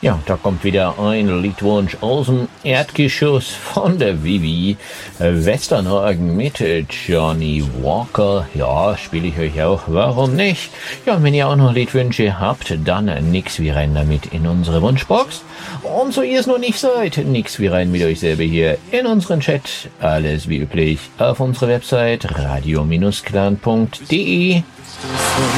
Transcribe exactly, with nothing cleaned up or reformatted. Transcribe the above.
Ja, da kommt wieder ein Liedwunsch aus dem Erdgeschoss von der Vivi. Westernhagen mit Johnny Walker. Ja, spiele ich euch auch. Warum nicht? Ja, und wenn ihr auch noch Liedwünsche habt, dann nix wie rein damit in unsere Wunschbox. Und so ihr es noch nicht seid, nix wie rein mit euch selber hier in unseren Chat. Alles wie üblich auf unserer Website radio Bindestrich clan punkt de.